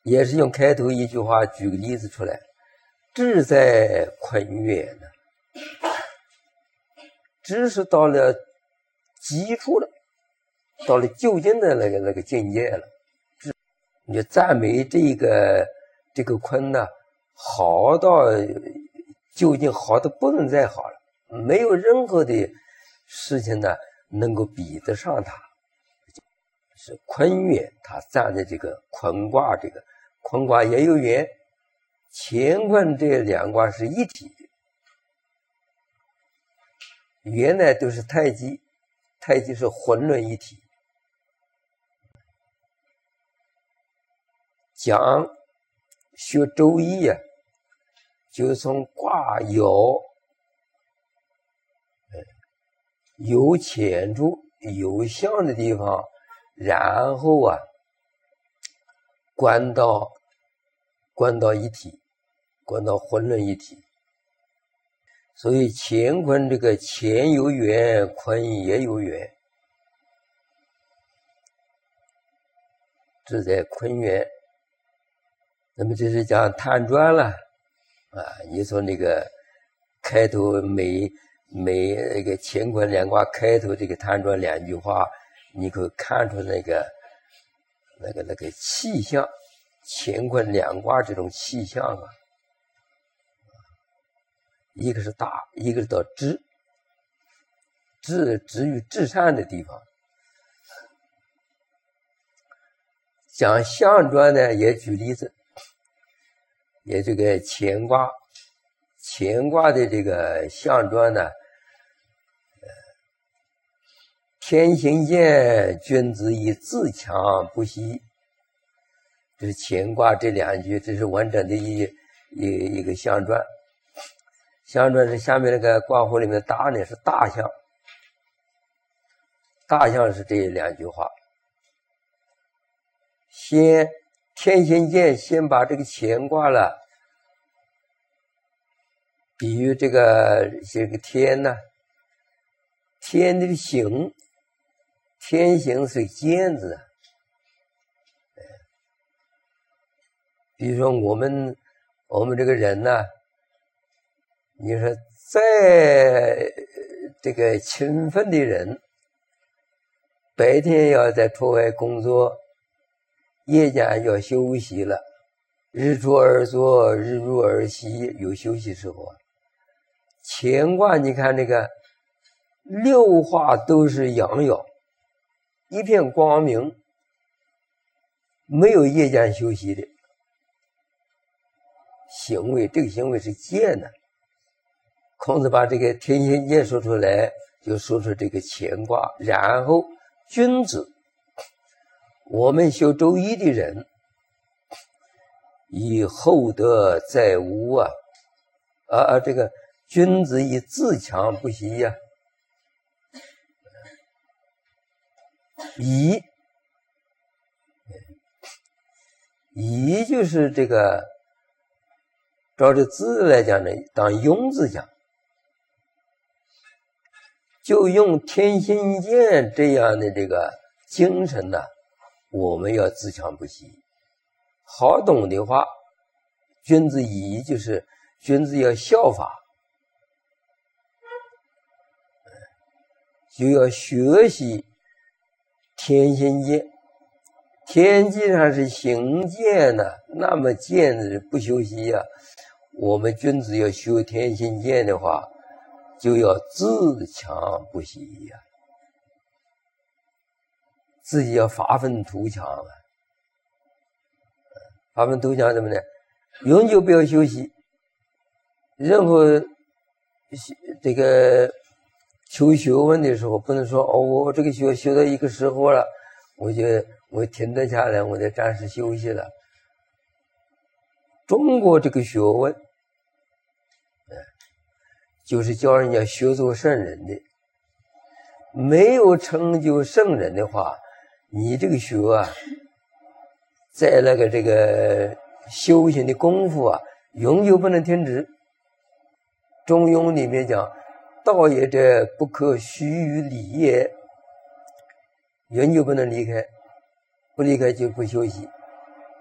也是用开头一句话举个例子出来，志在坤远呢，志是到了基础了，到了究竟的那个境界了。你就赞美这个坤呢，好到究竟好的不能再好了，没有任何的事情呢能够比得上它。是坤远，它站在这个坤卦，这个坤卦也有圆，乾坤这两卦是一体的。原来都是太极，太极是混沌一体。讲学周易啊，就从卦有浅处有象的地方，然后啊观到一体，观到混沌一体。所以乾坤这个乾有圆，坤也有圆，志在坤远。那么这是讲探传了啊！你从那个开头每那个乾坤两卦开头这个探传两句话，你可以看出那个气象，乾坤两卦这种气象啊，一个是大，一个是到至于至善的地方。讲象传呢，也举例子。也这个乾卦的这个象传呢，天行健，君子以自强不息。这是乾卦这两句，这是完整的一个象传。象传是下面那个卦符里面的大呢，是大象。大象是这两句话。先天行健，先把这个乾卦了比喻这个天呢，天的行，天行是健字。比如说我们这个人呢，你说再这个勤奋的人，白天要在出外工作，夜间要休息了，日出而作，日入而息，有休息时候啊。乾卦你看这个六画都是阳爻，一片光明，没有夜间休息的行为，这个行为是健的。孔子把这个天行健说出来，就说出这个乾卦。然后君子，我们修周易的人，以厚德载物啊，这个君子以自强不息呀。以就是这个，照这字来讲呢，当庸字讲，就用天行健这样的这个精神呢，我们要自强不息。好懂的话，君子以就是君子要效法，就要学习天行健。天既然是行健呢，那么健不休息啊。我们君子要修天行健的话，就要自强不息呀，自己要发愤图强啊。发愤图强怎么呢？永久不要休息。任何这个求学问的时候，不能说我这个学到一个时候了，我停得下来，我得暂时休息了。中国这个学问，就是教人家学做圣人的。没有成就圣人的话，你这个学啊，在那个这个修行的功夫啊，永久不能停止。中庸里面讲，道也者，不可虚于理也，永久不能离开，不离开就不休息。